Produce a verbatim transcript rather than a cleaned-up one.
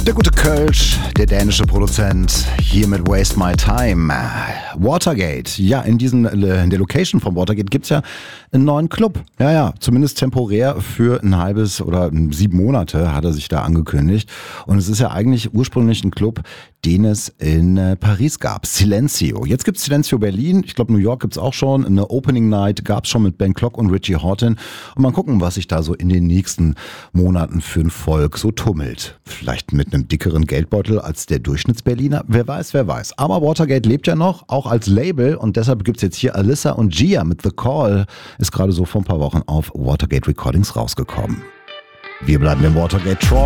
Der gute Kölsch, der dänische Produzent, hier mit Waste My Time. Watergate, ja, in, diesen, in der Location von Watergate gibt's ja einen neuen Club. Ja, ja, zumindest temporär für ein halbes oder sieben Monate hat er sich da angekündigt. Und es ist ja eigentlich ursprünglich ein Club, den es in Paris gab. Silencio. Jetzt gibt's Silencio Berlin. Ich glaube, New York gibt's auch schon. Eine Opening Night gab's schon mit Ben Klock und Richie Hawtin. Und mal gucken, was sich da so in den nächsten Monaten für ein Volk so tummelt. Vielleicht mit einem dickeren Geldbeutel als der Durchschnittsberliner. Wer weiß, wer weiß. Aber Watergate lebt ja noch, auch als Label. Und deshalb gibt's jetzt hier Alyssa und Gia mit The Call. Ist gerade so vor ein paar Wochen auf Watergate Recordings rausgekommen. Wir bleiben im Watergate Troll.